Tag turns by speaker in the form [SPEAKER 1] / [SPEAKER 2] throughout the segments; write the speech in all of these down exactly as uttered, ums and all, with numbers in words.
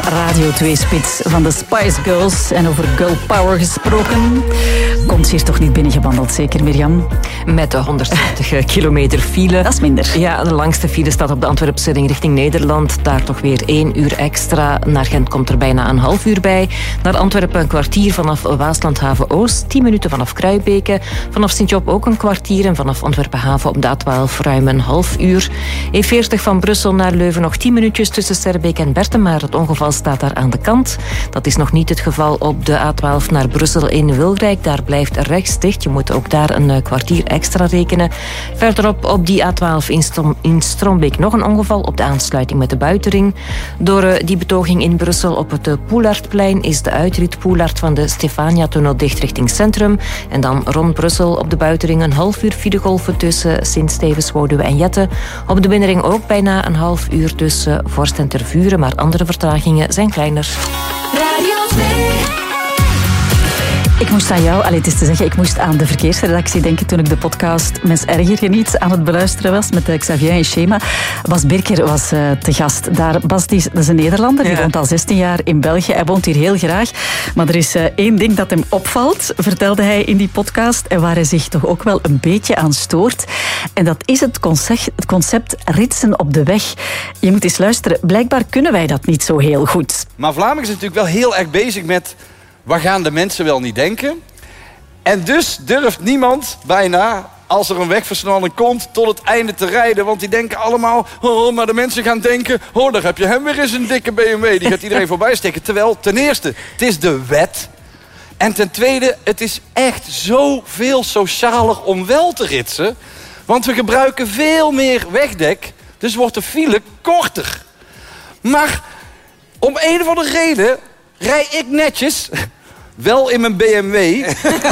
[SPEAKER 1] Radio twee-spits van de Spice Girls. En over girl power gesproken. Komt ze hier toch niet binnengewandeld, zeker Mirjam?
[SPEAKER 2] Met de honderdtwintig kilometer file.
[SPEAKER 1] Dat is minder.
[SPEAKER 2] Ja, de langste file staat op de Antwerpse ring richting Nederland. Daar toch weer één uur extra. Naar Gent komt er bijna een half uur bij. Naar Antwerpen een kwartier vanaf Waaslandhaven-Oost. tien minuten vanaf Kruibeke. Vanaf Sint-Job ook een kwartier. En vanaf Antwerpen-Haven op de A twaalf ruim een half uur. E veertig van Brussel naar Leuven nog tien minuutjes tussen Sterbeek en Berten. Maar het ongeval staat daar aan de kant. Dat is nog niet het geval op de A twaalf naar Brussel in Wilrijk. Daar blijft rechts dicht. Je moet ook daar een kwartier extra rekenen. Verderop op die A twaalf in, Strom, in Strombeek nog een ongeval op de aansluiting met de buitenring. Door die betoging in Brussel op het Poelartplein is de uitrit Poelart van de Stefania-tunnel dicht richting Centrum. En dan rond Brussel op de buitenring een half uur filegolven tussen Sint-Stevens, Woudewe en Jette. Op de binnenring ook bijna een half uur tussen Vorst en Tervuren, maar andere vertragingen zijn kleiner.
[SPEAKER 3] Radio twee.
[SPEAKER 1] Ik moest aan jou, allee, het is te zeggen, ik moest aan de verkeersredactie denken toen ik de podcast Mens erger je niet aan het beluisteren was met Xavier en Schema. Bas Birker was uh, te gast daar. Bas, die is, dat is een Nederlander, die ja. woont al zestien jaar in België. Hij woont hier heel graag. Maar er is uh, één ding dat hem opvalt, vertelde hij in die podcast, en waar hij zich toch ook wel een beetje aan stoort. En dat is het concept, het concept ritsen op de weg. Je moet eens luisteren, blijkbaar kunnen wij dat niet zo heel goed.
[SPEAKER 4] Maar Vlamingen zijn natuurlijk wel heel erg bezig met wat gaan de mensen wel niet denken. En dus durft niemand bijna, als er een wegversnelling komt, tot het einde te rijden. Want die denken allemaal, oh, maar de mensen gaan denken, oh, daar heb je hem weer eens een dikke B M W. Die gaat iedereen voorbij steken. Terwijl, ten eerste, het is de wet. En ten tweede, het is echt zoveel socialer om wel te ritsen. Want we gebruiken veel meer wegdek. Dus wordt de file korter. Maar om een of andere reden rij ik netjes, wel in mijn B M W.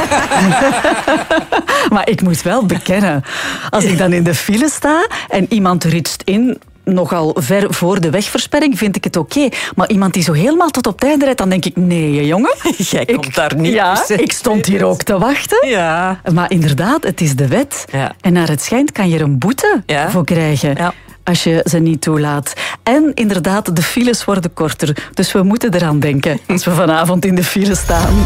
[SPEAKER 1] Maar ik moet wel bekennen, als ik dan in de file sta en iemand ritst in, nogal ver voor de wegversperring, vind ik het oké. Okay. Maar iemand die zo helemaal tot op het einde rijdt, dan denk ik, nee jongen.
[SPEAKER 2] Jij komt ik, daar niet.
[SPEAKER 1] Ja, ik stond hier ook te wachten.
[SPEAKER 2] Ja.
[SPEAKER 1] Maar inderdaad, het is de wet.
[SPEAKER 2] Ja.
[SPEAKER 1] En naar het schijnt kan je er een boete ja. voor krijgen. Ja. Als je ze niet toelaat. En inderdaad, de files worden korter. Dus we moeten eraan denken als we vanavond in de file staan.